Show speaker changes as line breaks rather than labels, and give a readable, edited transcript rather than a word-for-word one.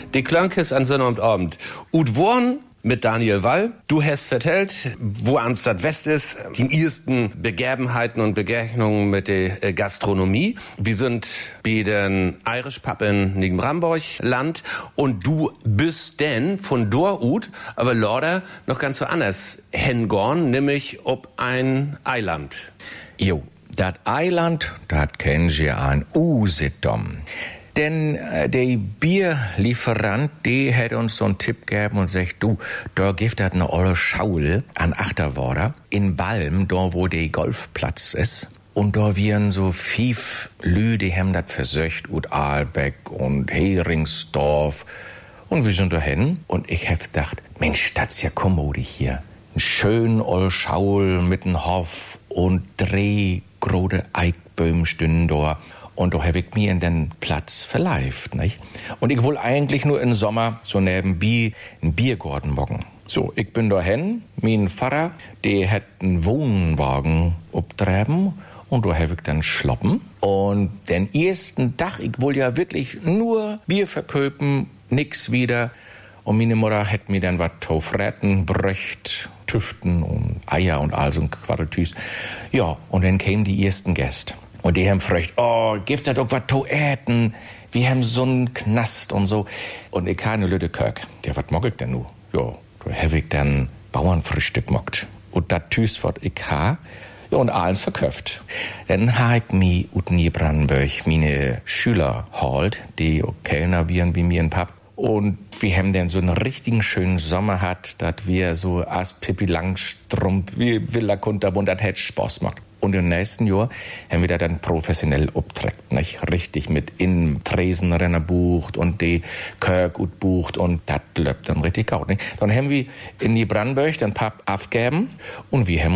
Die Klönkes an Sonnabend. Ut worn mit Daniel Wall. Du hast vertellt, wo Arnstadt West ist, die ersten Begebenheiten und Begegnungen mit der Gastronomie. Wir sind bei den Irish Pub in Nigen-Bramborg Land und du bist denn von dort aber leider noch ganz woanders hingorn, nämlich ob ein Eiland.
Jo, das Eiland, das kennen Sie an Usedom. Denn der Bierlieferant, der hat uns so einen Tipp gegeben und sagt, du, da gibt es eine olle Schaul an Achterwader in Balm, da wo der Golfplatz ist. Und da wären so 5 Lü, die haben das versöcht, ut Aalbeck und Heringsdorf. Und wir sind dahin und ich hab gedacht, Mensch, das ist ja kommodig hier. Ein schön olle Schaul mit einem Hof und 3 große Eichbäume stünden da. Und da habe ich mir in den Platz verleift, nicht? Und ich will eigentlich nur im Sommer so nebenbei einen Biergarten machen. So, ich bin dahin, mein Vater, der hat einen Wohnwagen abtreiben und da habe ich dann schloppen. Und den ersten Tag, ich will ja wirklich nur Bier verköpen, nix wieder. Und meine Mutter hat mir dann was Tofretten, Bröcht, Tüften und Eier und all so ein Quaddeltüs. Ja, und dann kamen die ersten Gäste. Und die haben gefragt, oh, gibt da doch was zu essen? Wir haben so einen Knast und so. Und ich habe eine Lüde Kirk. Ja, was mag ich denn nu? Ja, da habe ich dann Bauernfrühstück mockt. Und das Tüs, was ich habe, ja, und alles verkauft. Dann habe ich mir ut Niebrandenburg meine Schüler geholt, die Kellner wären wie mir in Pub. Und wir haben dann so einen richtigen schönen Sommer gehabt, dass wir so als Pippi Langstrumpf, wie Villa Kunterbund, das hätte Spaß gemacht. Und im nächsten Jahr haben wir da dann professionell abträgt, nicht? Richtig mit in Tresenrenner bucht und die Kirk gut bucht und das läuft dann richtig gut, nicht? Dann haben wir in die Brandenburg den Pub aufgegeben und wir haben